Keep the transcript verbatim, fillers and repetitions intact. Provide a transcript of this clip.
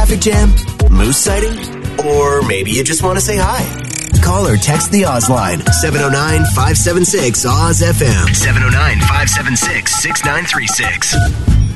traffic jam, moose sighting, or maybe you just want to say hi. Call or text the Oz line, seven oh nine, five seven six, O Z F M. seven oh nine, five seven six, six nine three six.